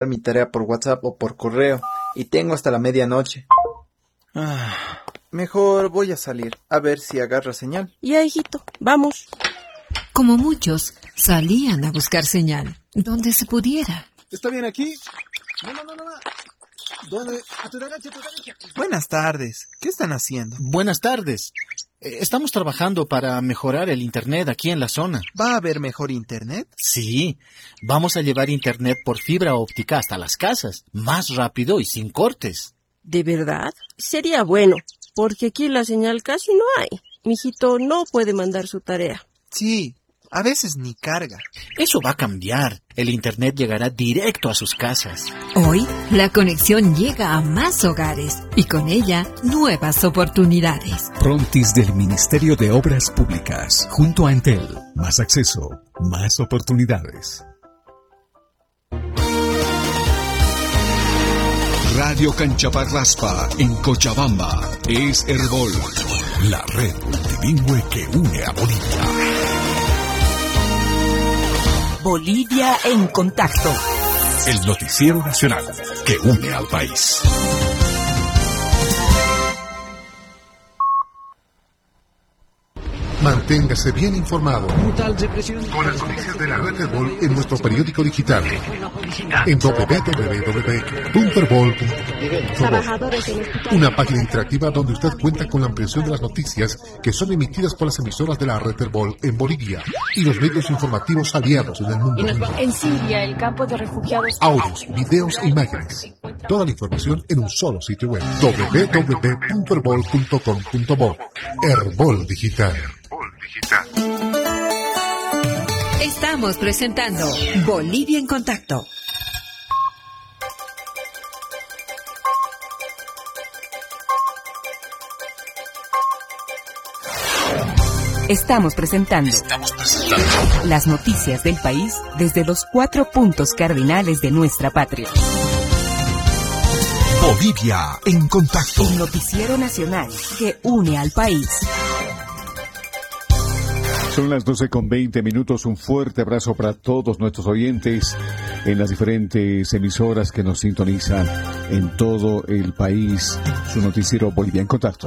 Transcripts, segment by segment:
mi tarea por WhatsApp o por correo y tengo hasta la medianoche. Mejor voy a salir a ver si agarra señal. Ya, hijito, vamos. Como muchos, salían a buscar señal, donde se pudiera. ¿Está bien aquí? No. ¿Dónde? A tu derecha. Buenas tardes. ¿Qué están haciendo? Buenas tardes. Estamos trabajando para mejorar el internet aquí en la zona. ¿Va a haber mejor internet? Sí, vamos a llevar internet por fibra óptica hasta las casas, más rápido y sin cortes. ¿De verdad? Sería bueno, porque aquí la señal casi no hay. Mijito no puede mandar su tarea. Sí, a veces ni carga. Eso va a cambiar. El internet llegará directo a sus casas. Hoy, la conexión llega a más hogares y con ella, nuevas oportunidades. Frontis del Ministerio de Obras Públicas, junto a Entel. Más acceso, más oportunidades. Radio Canchaparraspa, en Cochabamba, es Herbol, la red multilingüe que une a Bolivia. Bolivia en contacto. El noticiero nacional que une al país. Manténgase bien informado con las noticias de la red Herbol en nuestro periódico digital en www.herbol.com. Una página interactiva donde usted cuenta con la ampliación de las noticias que son emitidas por las emisoras de la red Herbol en Bolivia y los medios informativos aliados en el mundo. En Siria, el campo de refugiados. Audios, videos e imágenes. Toda la información en un solo sitio web. www.herbol.com.bo. Herbol Digital. Estamos presentando Bolivia en contacto. Estamos presentando las noticias del país desde los 4 puntos cardinales de nuestra patria. Bolivia en contacto. El noticiero nacional que une al país. Son las 12:20. Un fuerte abrazo para todos nuestros oyentes en las diferentes emisoras que nos sintonizan en todo el país. Su noticiero Bolivia en contacto.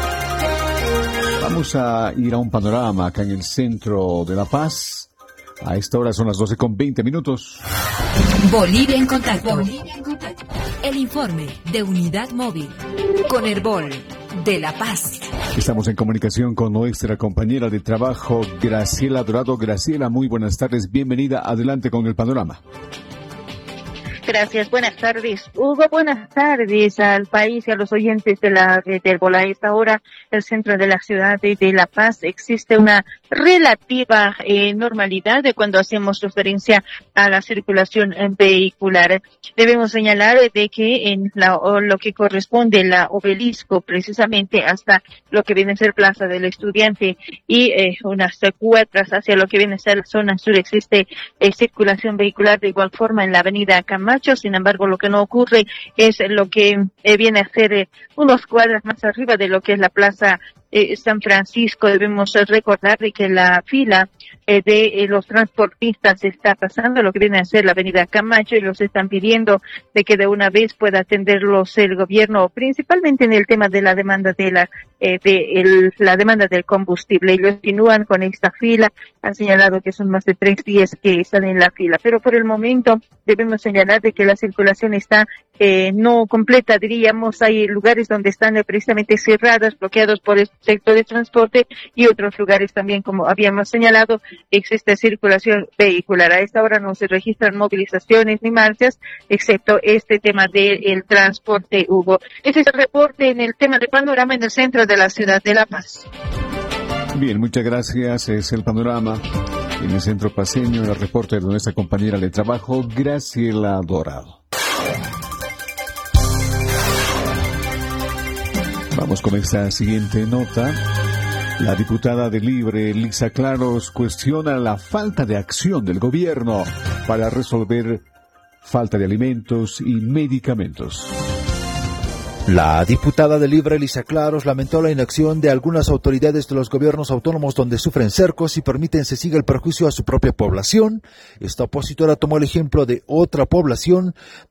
Vamos a ir a un panorama acá en el centro de La Paz. A esta hora son las 12:20. Bolivia en contacto. Bolivia en contacto. El informe de Unidad Móvil con Herbol de La Paz. Estamos en comunicación con nuestra compañera de trabajo, Graciela Dorado. Graciela, muy buenas tardes. Bienvenida. Adelante con el panorama. Gracias, buenas tardes, Hugo. Buenas tardes al país y a los oyentes de la red Herbol. A esta hora, el centro de la ciudad de La Paz existe una relativa normalidad de cuando hacemos referencia a la circulación vehicular. Debemos señalar de que en lo que corresponde la Obelisco, precisamente hasta lo que viene a ser Plaza del Estudiante y unas cuadras hacia lo que viene a ser la zona sur, existe circulación vehicular de igual forma en la avenida Camacho. Sin embargo, lo que no ocurre es lo que viene a ser unos cuadras más arriba de lo que es la Plaza San Francisco. Debemos recordar de que la fila de los transportistas está pasando lo que viene a ser la avenida Camacho y los están pidiendo de que de una vez pueda atenderlos el gobierno, principalmente en el tema de la demanda de la demanda del combustible. Ellos continúan con esta fila, han señalado que son más de 3 días que están en la fila, pero por el momento debemos señalar de que la circulación está no completa, diríamos. Hay lugares donde están precisamente cerradas, bloqueados por el sector de transporte, y otros lugares también, como habíamos señalado, existe circulación vehicular. A esta hora no se registran movilizaciones ni marchas, excepto este tema del transporte, Hugo. Ese es el reporte en el tema de panorama en el centro de la ciudad de La Paz. Bien, muchas gracias. Es el panorama en el centro paceño, el reporte de nuestra compañera de trabajo, Graciela Dorado. Vamos con esta siguiente nota. La diputada de Libre, Lisa Claros, cuestiona la falta de acción del gobierno para resolver falta de alimentos y medicamentos. La diputada de Libre, Lisa Claros, lamentó la inacción de algunas autoridades de los gobiernos autónomos donde sufren cercos y permiten se siga el perjuicio a su propia población. Esta opositora tomó el ejemplo de otra población